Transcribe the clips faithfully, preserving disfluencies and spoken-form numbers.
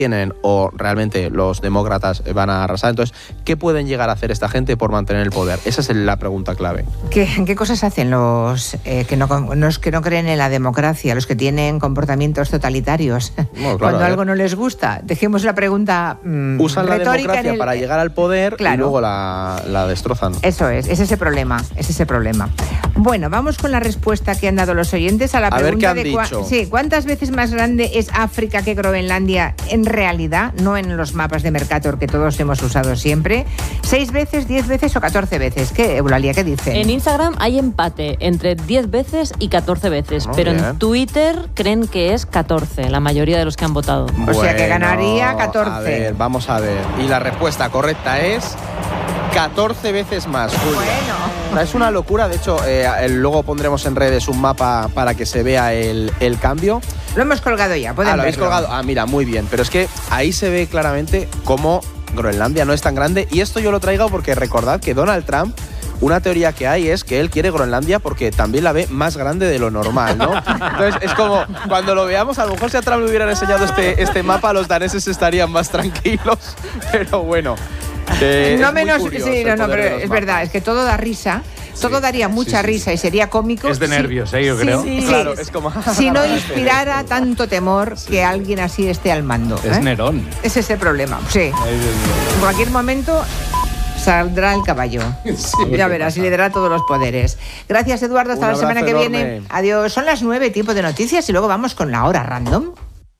tienen o realmente los demócratas van a arrasar. Entonces, ¿qué pueden llegar a hacer esta gente por mantener el poder? Esa es la pregunta clave. ¿Qué, qué cosas hacen los, eh, que no, los que no creen en la democracia, los que tienen comportamientos totalitarios? Bueno, claro, cuando algo no les gusta. Dejemos la pregunta mmm, Usan la democracia el... para llegar al poder, claro, y luego la, la destrozan. Eso es, es ese problema, es ese problema. Bueno, vamos con la respuesta que han dado los oyentes a la a pregunta ver qué han de dicho. Cua- sí, ¿cuántas veces más grande es África que Groenlandia en realidad? No en los mapas de Mercator que todos hemos usado siempre. ¿Seis veces, diez veces o catorce veces? ¿Qué, Eulalia, qué dicen? En Instagram hay empate entre diez veces y catorce veces, oh, pero bien. En Twitter creen que es catorce, la mayoría de los que han votado. Bueno, o sea que ganaría catorce. A ver, vamos a ver. Y la respuesta correcta es catorce veces más. Julia. Bueno. Es una locura, de hecho, eh, luego pondremos en redes un mapa para que se vea el, el cambio. Lo hemos colgado ya, pueden Ah, ¿lo habéis verlo. colgado? Ah, mira, muy bien. Pero es que ahí se ve claramente cómo Groenlandia no es tan grande. Y esto yo lo traigo porque recordad que Donald Trump, una teoría que hay es que él quiere Groenlandia porque también la ve más grande de lo normal, ¿no? Entonces es como, cuando lo veamos, a lo mejor si a Trump le hubieran enseñado este, este mapa, los daneses estarían más tranquilos. Pero bueno. Eh, no menos, sí, no, no, pero es mapas. verdad, es que todo da risa. Todo sí, daría mucha sí, sí, sí. risa y sería cómico. Es de nervios, sí, ¿eh? Yo sí, creo. Sí, claro, sí. es como... Si no inspirara tanto temor sí. que alguien así esté al mando. Es ¿eh? Nerón. Es ese problema, sí. En cualquier momento saldrá el caballo. Sí, ya verás, y le dará todos los poderes. Gracias, Eduardo. Hasta Un la semana que enorme. viene. Adiós. Son las nueve, tiempo de noticias, y luego vamos con la hora random.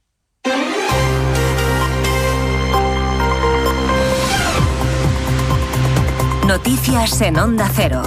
Noticias en Onda Cero.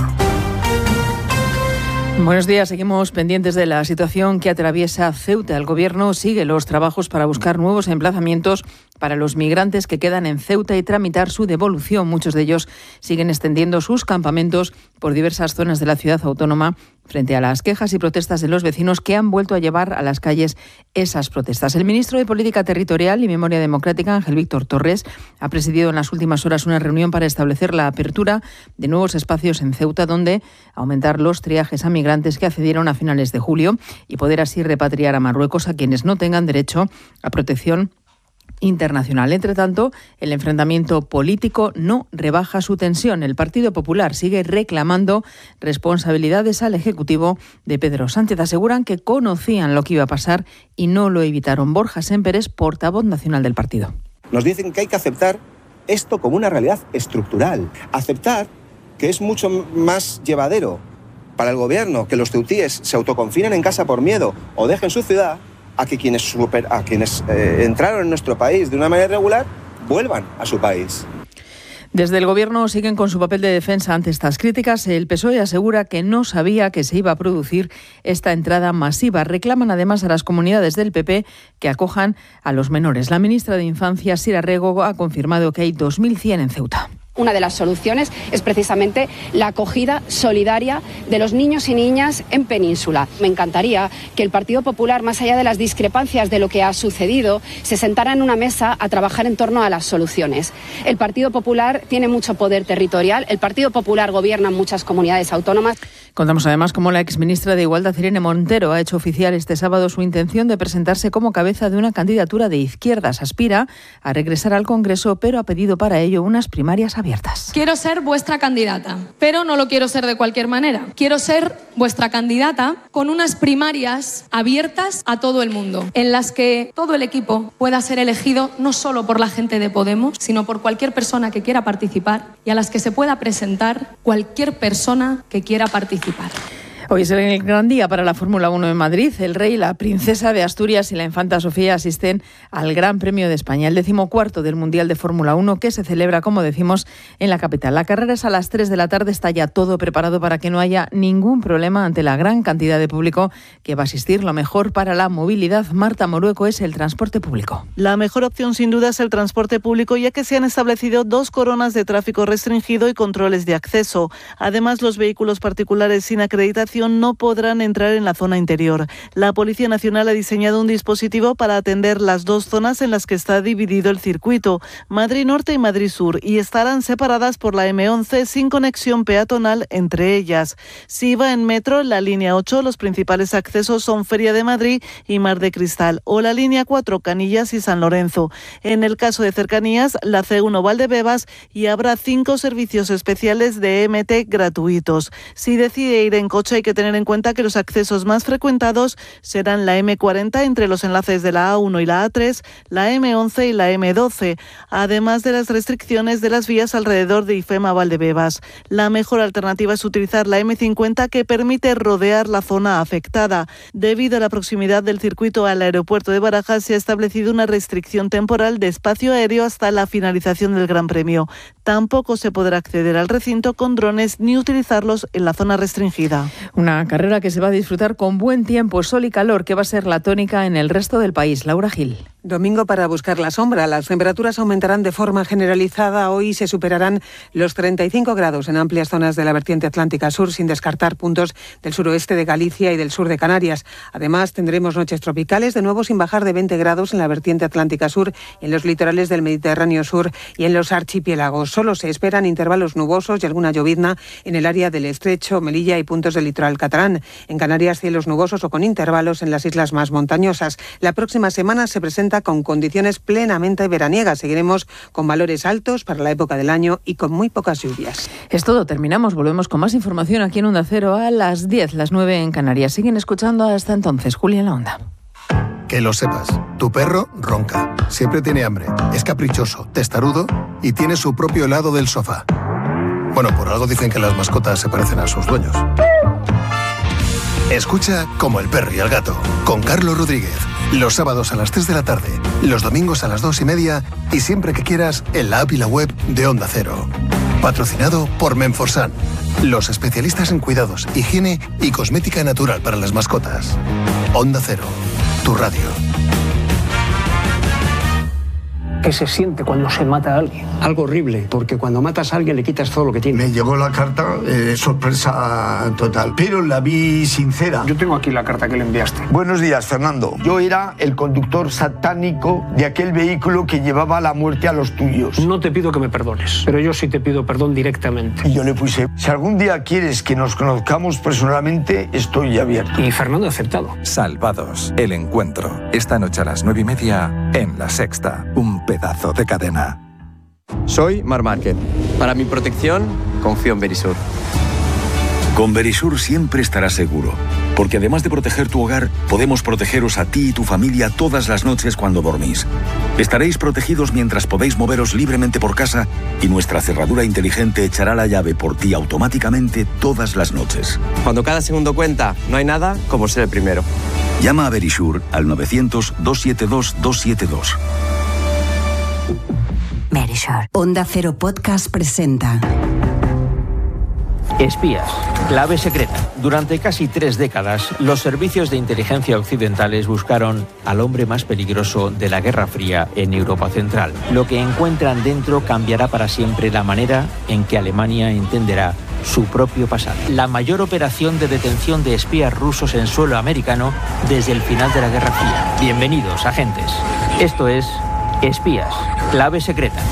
Buenos días, seguimos pendientes de la situación que atraviesa Ceuta. El Gobierno sigue los trabajos para buscar nuevos emplazamientos para los migrantes que quedan en Ceuta y tramitar su devolución. Muchos de ellos siguen extendiendo sus campamentos por diversas zonas de la ciudad autónoma frente a las quejas y protestas de los vecinos que han vuelto a llevar a las calles esas protestas. El ministro de Política Territorial y Memoria Democrática, Ángel Víctor Torres, ha presidido en las últimas horas una reunión para establecer la apertura de nuevos espacios en Ceuta, donde aumentar los triajes a migrantes que accedieron a finales de julio y poder así repatriar a Marruecos a quienes no tengan derecho a protección internacional. Entre tanto, el enfrentamiento político no rebaja su tensión. El Partido Popular sigue reclamando responsabilidades al Ejecutivo de Pedro Sánchez. Aseguran que conocían lo que iba a pasar y no lo evitaron. Borja Sémper, portavoz nacional del partido. Nos dicen que hay que aceptar esto como una realidad estructural. Aceptar que es mucho más llevadero para el gobierno que los ceutíes se autoconfinen en casa por miedo o dejen su ciudad, a que quienes, super, a quienes eh, entraron en nuestro país de una manera irregular vuelvan a su país. Desde el Gobierno siguen con su papel de defensa ante estas críticas. El P S O E asegura que no sabía que se iba a producir esta entrada masiva. Reclaman además a las comunidades del P P que acojan a los menores. La ministra de Infancia, Sira Rego, ha confirmado que hay dos mil cien en Ceuta. Una de las soluciones es precisamente la acogida solidaria de los niños y niñas en Península. Me encantaría que el Partido Popular, más allá de las discrepancias de lo que ha sucedido, se sentara en una mesa a trabajar en torno a las soluciones. El Partido Popular tiene mucho poder territorial, el Partido Popular gobierna en muchas comunidades autónomas. Contamos además cómo la exministra de Igualdad, Irene Montero, ha hecho oficial este sábado su intención de presentarse como cabeza de una candidatura de izquierdas. Aspira a regresar al Congreso, pero ha pedido para ello unas primarias abiertas. Quiero ser vuestra candidata, pero no lo quiero ser de cualquier manera. Quiero ser vuestra candidata con unas primarias abiertas a todo el mundo, en las que todo el equipo pueda ser elegido no solo por la gente de Podemos, sino por cualquier persona que quiera participar y a las que se pueda presentar cualquier persona que quiera participar. Hoy es el gran día para la Fórmula uno en Madrid. El rey, la princesa de Asturias y la infanta Sofía asisten al Gran Premio de España, el decimocuarto del Mundial de Fórmula uno, que se celebra, como decimos, en la capital. La carrera es a las tres de la tarde, está ya todo preparado para que no haya ningún problema ante la gran cantidad de público que va a asistir. Lo mejor para la movilidad, Marta Morueco, es el transporte público. La mejor opción, sin duda, es el transporte público, ya que se han establecido dos coronas de tráfico restringido y controles de acceso. Además, los vehículos particulares sin acreditación circulación no podrán entrar en la zona interior. La Policía Nacional ha diseñado un dispositivo para atender las dos zonas en las que está dividido el circuito, Madrid Norte y Madrid Sur, y estarán separadas por la eme once sin conexión peatonal entre ellas. Si va en metro, en la línea ocho, los principales accesos son Feria de Madrid y Mar de Cristal, o la línea cuatro, Canillas y San Lorenzo. En el caso de cercanías, la ce uno Valdebebas, y habrá cinco servicios especiales de eme te gratuitos. Si decide ir en coche, hay que tener en cuenta que los accesos más frecuentados serán la eme cuarenta entre los enlaces de la a uno y la a tres, la eme once y la eme doce, además de las restricciones de las vías alrededor de IFEMA Valdebebas. La mejor alternativa es utilizar la eme cincuenta, que permite rodear la zona afectada. Debido a la proximidad del circuito al aeropuerto de Barajas, se ha establecido una restricción temporal de espacio aéreo hasta la finalización del Gran Premio. Tampoco se podrá acceder al recinto con drones ni utilizarlos en la zona restringida. Una carrera que se va a disfrutar con buen tiempo, sol y calor, que va a ser la tónica en el resto del país. Laura Gil. Domingo para buscar la sombra. Las temperaturas aumentarán de forma generalizada. Hoy se superarán los treinta y cinco grados en amplias zonas de la vertiente atlántica sur, sin descartar puntos del suroeste de Galicia y del sur de Canarias. Además, tendremos noches tropicales, de nuevo sin bajar de veinte grados en la vertiente atlántica sur, en los litorales del Mediterráneo sur y en los archipiélagos. Solo se esperan intervalos nubosos y alguna llovizna en el área del Estrecho, Melilla y puntos del litoral catalán. En Canarias, cielos nubosos o con intervalos en las islas más montañosas. La próxima semana se presenta con condiciones plenamente veraniegas. Seguiremos con valores altos para la época del año y con muy pocas lluvias. Es todo, terminamos. Volvemos con más información aquí en Onda Cero a las diez, las nueve en Canarias. Siguen escuchando hasta entonces. Julia en la Onda. Que lo sepas, tu perro ronca, siempre tiene hambre, es caprichoso, testarudo y tiene su propio helado del sofá. Bueno, por algo dicen que las mascotas se parecen a sus dueños. Escucha Como el perro y el gato, con Carlos Rodríguez. Los sábados a las tres de la tarde, los domingos a las dos y media y siempre que quieras en la app y la web de Onda Cero. Patrocinado por Menforsan, los especialistas en cuidados, higiene y cosmética natural para las mascotas. Onda Cero, tu radio. ¿Qué se siente cuando se mata a alguien? Algo horrible, porque cuando matas a alguien le quitas todo lo que tiene. Me llegó la carta, eh, sorpresa total, pero la vi sincera. Yo tengo aquí la carta que le enviaste. Buenos días, Fernando. Yo era el conductor satánico de aquel vehículo que llevaba la muerte a los tuyos. No te pido que me perdones, pero yo sí te pido perdón directamente. Y yo le puse, si algún día quieres que nos conozcamos personalmente, estoy abierto. Y Fernando ha aceptado. Salvados, el encuentro. Esta noche a las nueve y media en La Sexta. Un pedazo de cadena. Soy Marc Márquez. Para mi protección, confío en Verisur. Con Verisur siempre estarás seguro, porque además de proteger tu hogar, podemos protegeros a ti y tu familia todas las noches cuando dormís. Estaréis protegidos mientras podéis moveros libremente por casa y nuestra cerradura inteligente echará la llave por ti automáticamente todas las noches. Cuando cada segundo cuenta, no hay nada como ser el primero. Llama a Verisur al novecientos, doscientos setenta y dos, doscientos setenta y dos. Verisur. Onda Cero Podcast presenta Espías, clave secreta. Durante casi tres décadas, los servicios de inteligencia occidentales buscaron al hombre más peligroso de la Guerra Fría en Europa Central. Lo que encuentran dentro cambiará para siempre la manera en que Alemania entenderá su propio pasado. La mayor operación de detención de espías rusos en suelo americano desde el final de la Guerra Fría. Bienvenidos, agentes. Esto es Espías, clave secreta.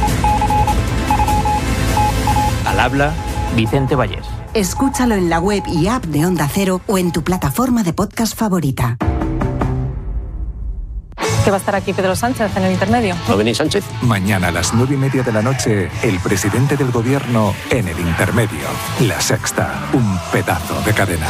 Al habla, Vicente Vallés. Escúchalo en la web y app de Onda Cero o en tu plataforma de podcast favorita. ¿Que va a estar aquí Pedro Sánchez en el intermedio? ¿No venís, Sánchez? Mañana a las nueve y media de la noche, el presidente del gobierno en el intermedio. La Sexta, un pedazo de cadena.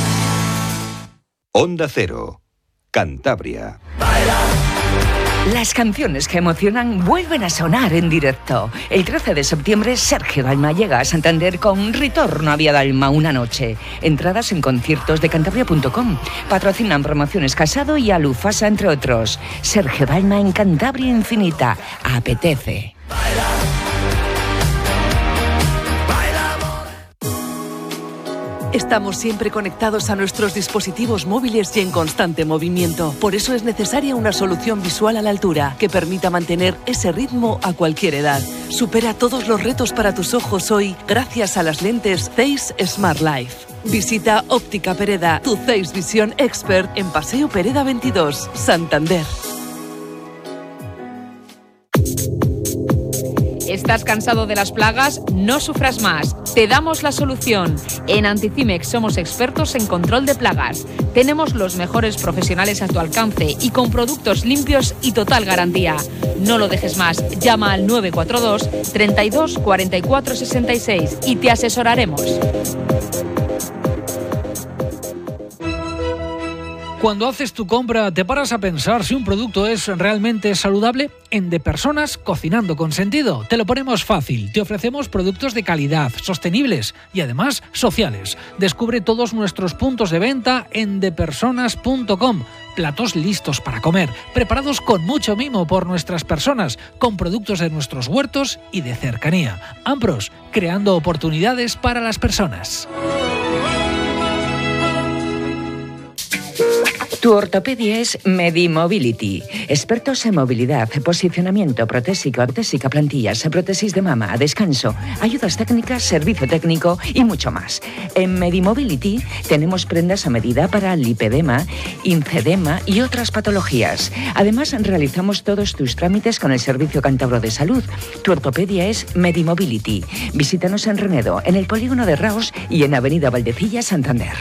Onda Cero, Cantabria. Las canciones que emocionan vuelven a sonar en directo. El trece de septiembre, Sergio Dalma llega a Santander con Ritorno a Vía Dalma una noche. Entradas en conciertos de cantabria punto com. Patrocinan Promociones Casado y Alufasa, entre otros. Sergio Dalma en Cantabria Infinita. Apetece. Estamos siempre conectados a nuestros dispositivos móviles y en constante movimiento. Por eso es necesaria una solución visual a la altura que permita mantener ese ritmo a cualquier edad. Supera todos los retos para tus ojos hoy gracias a las lentes Zeiss Smart Life. Visita Óptica Pereda, tu Zeiss Vision Expert en Paseo Pereda veintidós, Santander. ¿Estás cansado de las plagas? No sufras más. Te damos la solución. En Anticimex somos expertos en control de plagas. Tenemos los mejores profesionales a tu alcance y con productos limpios y total garantía. No lo dejes más. Llama al nueve cuatro dos, treinta y dos, cuarenta y cuatro, sesenta y seis y te asesoraremos. Cuando haces tu compra, ¿te paras a pensar si un producto es realmente saludable? En De Personas, cocinando con sentido, te lo ponemos fácil. Te ofrecemos productos de calidad, sostenibles y además sociales. Descubre todos nuestros puntos de venta en de personas punto com. Platos listos para comer, preparados con mucho mimo por nuestras personas, con productos de nuestros huertos y de cercanía. Ampros, creando oportunidades para las personas. Tu ortopedia es Medimobility. Expertos en movilidad, posicionamiento, protésico, ortésica, plantillas, prótesis de mama, descanso, ayudas técnicas, servicio técnico y mucho más. En Medimobility tenemos prendas a medida para lipedema, infedema y otras patologías. Además, realizamos todos tus trámites con el Servicio Cántabro de Salud. Tu ortopedia es Medimobility. Visítanos en Renedo, en el Polígono de Raos y en Avenida Valdecilla, Santander.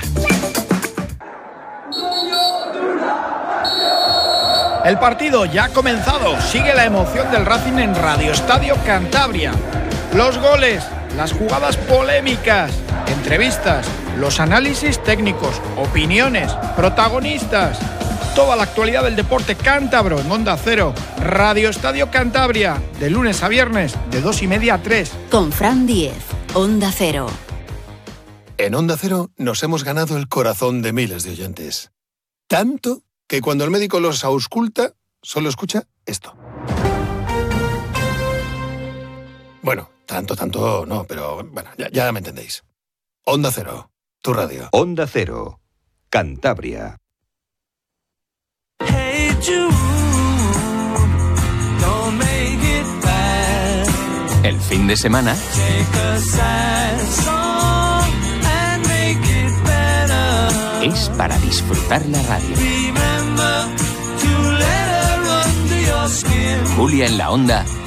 El partido ya ha comenzado, sigue la emoción del Racing en Radio Estadio Cantabria. Los goles, las jugadas polémicas, entrevistas, los análisis técnicos, opiniones, protagonistas. Toda la actualidad del deporte cántabro en Onda Cero. Radio Estadio Cantabria, de lunes a viernes, de dos y media a tres. Con Fran Diez, Onda Cero. En Onda Cero nos hemos ganado el corazón de miles de oyentes. Tanto que cuando el médico los ausculta, solo escucha esto. Bueno, tanto, tanto no, pero bueno, ya, ya me entendéis. Onda Cero, tu radio. Onda Cero, Cantabria. Hey Jude, don't make it bad. El fin de semana Take a sad song and make it better. es para disfrutar la radio. Remember to let her under your skin. Julia en la Onda